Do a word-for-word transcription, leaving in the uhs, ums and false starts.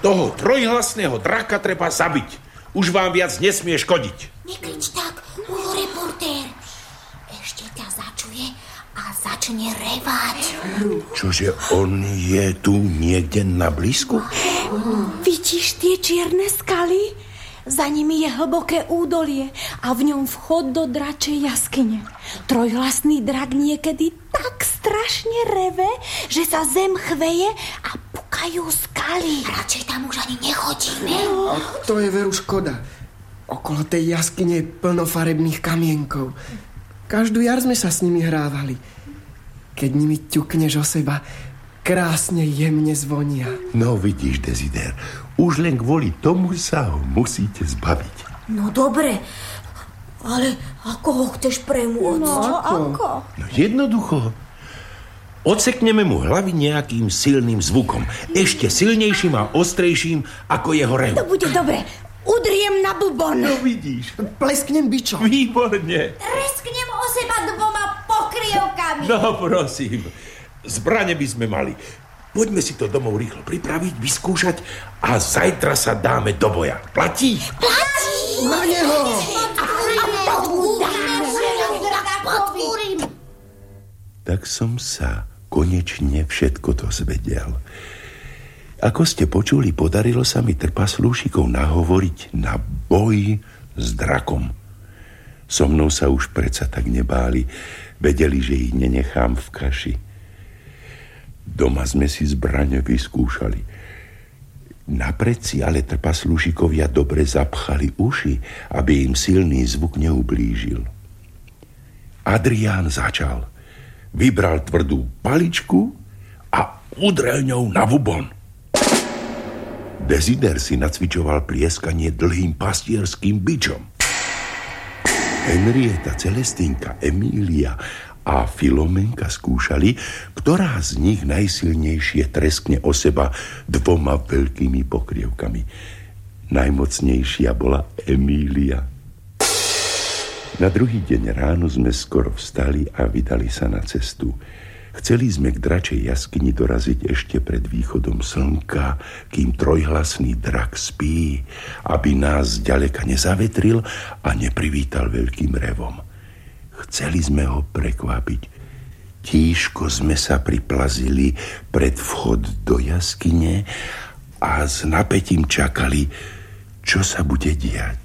Toho trojhlasného draka treba zabiť. Už vám viac nesmie škodiť. Nekrič tak, ujo reportér. Ešte ťa začuje a začne revať. Čože on je tu niekde na blízku? Vidíš tie čierne skaly? Za nimi je hlboké údolie a v ňom vchod do dračej jaskyne. Trojhlasný drak niekedy tak strašne reve, že sa zem chveje a pukajú skaly. Radšej tam už ani nechodíme. A to je veru škoda. Okolo tej jaskyne je plno farebných kamienkov. Každú jar sme sa s nimi hrávali. Keď nimi ťukneš o seba, krásne jemne zvonia. No vidíš, Desider, už len kvôli tomu sa ho musíte zbaviť. No dobre, ale ako ho chceš premôcť? No, ako? ako? No jednoducho. Odsekneme mu hlavy nejakým silným zvukom. Ešte silnejším a ostrejším ako jeho rev. To bude dobre. Udriem na bubon. No vidíš. Plesknem bičom. Výborne. Tresknem o seba dvoma pokrievkami. No prosím. Zbrane by sme mali. Poďme si to domov rýchlo pripraviť, vyskúšať a zajtra sa dáme do boja. Platí? Platí! Na neho! Tak som sa konečne všetko dozvedel. Ako ste počuli, podarilo sa mi trpaslúšikov nahovoriť na boj s drakom. So mnou sa už predsa tak nebáli. Vedeli, že ich nenechám v kaši. Doma sme si zbrane vyskúšali. Napred si ale trpaslúšikovia dobre zapchali uši, aby im silný zvuk neublížil. Adrián začal. Vybral tvrdú paličku a udrel ňou na bubon. Desider si nacvičoval plieskanie dlhým pastierským bičom. Henrieta, Celestínka, Emília a Filomenka skúšali, ktorá z nich najsilnejšie treskne o seba dvoma veľkými pokrievkami. Najmocnejšia bola Emília. Na druhý deň ráno sme skoro vstali a vydali sa na cestu. Chceli sme k dračej jaskyni doraziť ešte pred východom slnka, kým trojhlasný drak spí, aby nás zďaleka nezavetril a neprivítal veľkým revom. Chceli sme ho prekvapiť. Tížko sme sa priplazili pred vchod do jaskyne a s napätím čakali, čo sa bude diať.